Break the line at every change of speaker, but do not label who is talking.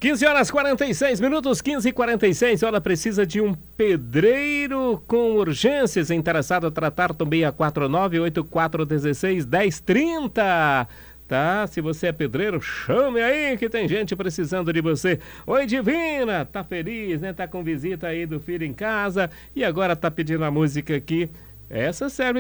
15 horas 46 minutos, 15h46. Olha, precisa de um pedreiro com urgências. Interessado a tratar também a 4984161030. Tá? Se você é pedreiro, chame aí que tem gente precisando de você. Oi, Divina, tá feliz, né? Tá com visita aí do filho em casa e agora tá pedindo a música aqui. Essa serve